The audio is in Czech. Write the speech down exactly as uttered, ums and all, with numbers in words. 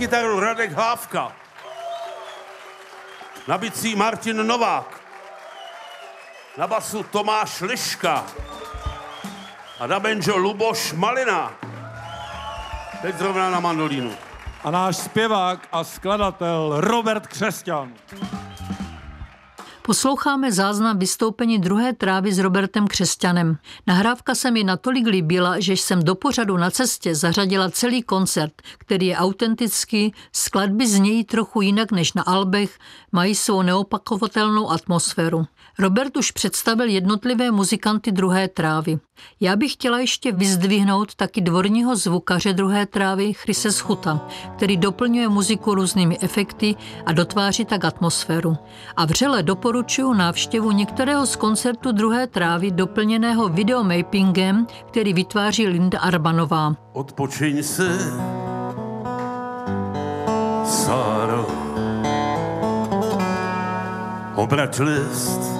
kytaru Radek Hlávka. Na bicí Martin Novák. Na basu Tomáš Liška. A na banjo Luboš Malina. Teď zrovna na mandolínu. A náš zpěvák a skladatel Robert Křesťan. Posloucháme záznam vystoupení Druhé trávy s Robertem Křesťanem. Nahrávka se mi natolik líbila, že jsem do pořadu Na cestě zařadila celý koncert, který je autentický, skladby znějí trochu jinak než na albech, mají svou neopakovatelnou atmosféru. Robert už představil jednotlivé muzikanty Druhé trávy. Já bych chtěla ještě vyzdvihnout taky dvorního zvukaře Druhé trávy Chrise Schuta, který doplňuje muziku různými efekty a dotváří tak atmosféru. A vřele doporučuji návštěvu některého z koncertů Druhé trávy doplněného videomappingem, který vytváří Linda Arbanová. Odpočiň si, Sáro, obrať list